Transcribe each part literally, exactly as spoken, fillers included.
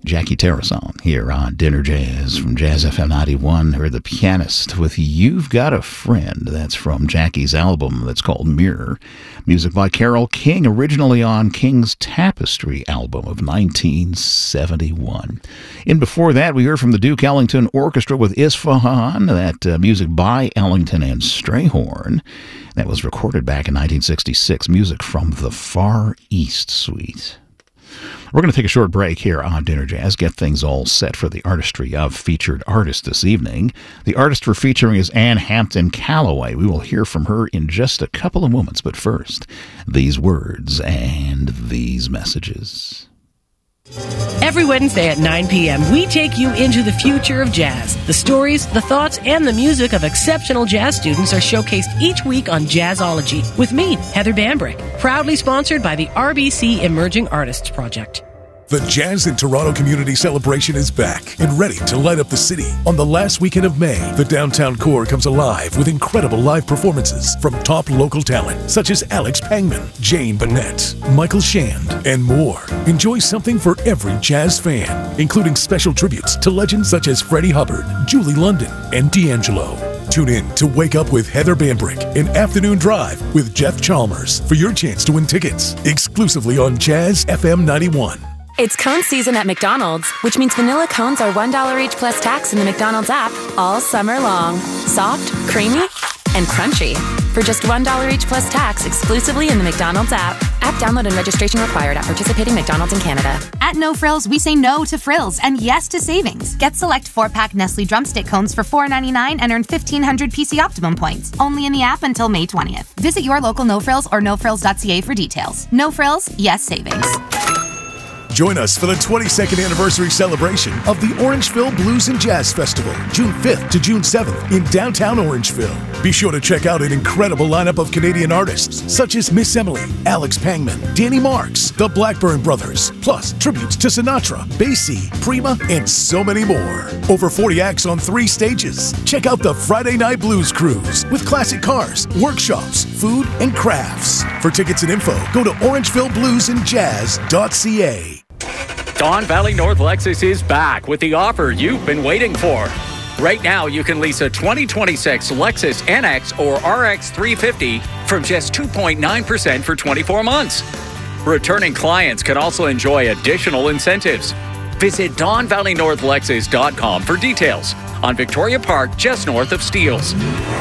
Jackie Terrason here on Dinner Jazz from Jazz F M ninety-one. Heard the pianist with You've Got a Friend. That's from Jackie's album that's called Mirror. Music by Carole King, originally on King's Tapestry album of nineteen seventy-one. And before that, we heard from the Duke Ellington Orchestra with Isfahan. That uh, music by Ellington and Strayhorn. That was recorded back in nineteen sixty-six. Music from the Far East Suite. We're going to take a short break here on Dinner Jazz, get things all set for the artistry of featured artist this evening. The artist we're featuring is Ann Hampton Callaway. We will hear from her in just a couple of moments, but first, these words and these messages. Every Wednesday at nine p.m., we take you into the future of jazz. The stories, the thoughts, and the music of exceptional jazz students are showcased each week on Jazzology with me, Heather Bambrick, proudly sponsored by the R B C Emerging Artists Project. The Jazz in Toronto Community Celebration is back and ready to light up the city. On the last weekend of May, the downtown core comes alive with incredible live performances from top local talent such as Alex Pangman, Jane Bennett, Michael Shand, and more. Enjoy something for every jazz fan, including special tributes to legends such as Freddie Hubbard, Julie London, and D'Angelo. Tune in to Wake Up with Heather Bambrick and Afternoon Drive with Jeff Chalmers for your chance to win tickets exclusively on Jazz F M ninety-one. It's cone season at McDonald's, which means vanilla cones are one dollar each plus tax in the McDonald's app all summer long. Soft, creamy, and crunchy. For just one dollar each plus tax exclusively in the McDonald's app. App download and registration required at participating McDonald's in Canada. At No Frills, we say no to frills and yes to savings. Get select four-pack Nestle Drumstick cones for four ninety-nine and earn fifteen hundred P C Optimum points. Only in the app until May twentieth. Visit your local No Frills or no frills dot c a for details. No Frills, yes savings. Join us for the twenty-second anniversary celebration of the Orangeville Blues and Jazz Festival, June fifth to June seventh in downtown Orangeville. Be sure to check out an incredible lineup of Canadian artists such as Miss Emily, Alex Pangman, Danny Marks, the Blackburn Brothers, plus tributes to Sinatra, Basie, Prima, and so many more. Over forty acts on three stages. Check out the Friday Night Blues Cruise with classic cars, workshops, food, and crafts. For tickets and info, go to orangeville blues and jazz dot c a. Don Valley North Lexus is back with the offer you've been waiting for. Right now, you can lease a twenty twenty-six Lexus N X or R X three fifty from just two point nine percent for twenty-four months. Returning clients can also enjoy additional incentives. Visit don valley north lexus dot com for details on Victoria Park, just north of Steeles.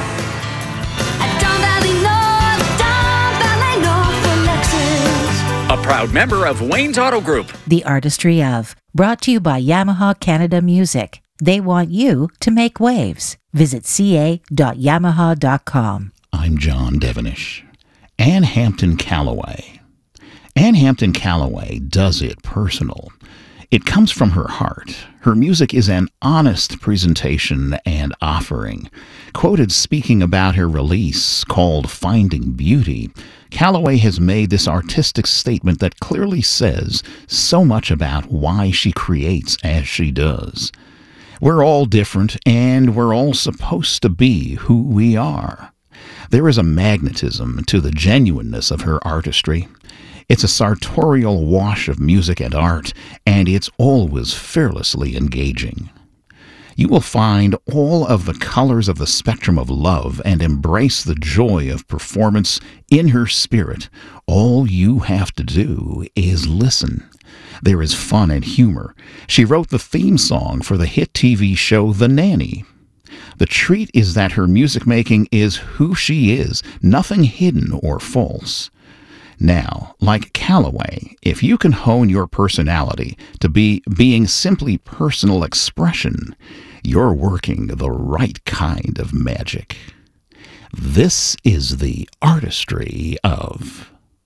A proud member of Wayne's Auto Group. The Artistry of. Brought to you by Yamaha Canada Music. They want you to make waves. Visit c a dot yamaha dot com. I'm John Devenish. Ann Hampton Callaway. Ann Hampton Callaway does it personal. It comes from her heart. Her music is an honest presentation and offering. Quoted speaking about her release called Finding Beauty, Callaway has made this artistic statement that clearly says so much about why she creates as she does. We're all different, and we're all supposed to be who we are. There is a magnetism to the genuineness of her artistry. It's a sartorial wash of music and art, and it's always fearlessly engaging. You will find all of the colors of the spectrum of love and embrace the joy of performance in her spirit. All you have to do is listen. There is fun and humor. She wrote the theme song for the hit T V show The Nanny. The treat is that her music making is who she is, nothing hidden or false. Now, like Callaway, if you can hone your personality to be being simply personal expression, you're working the right kind of magic. This is the artistry of...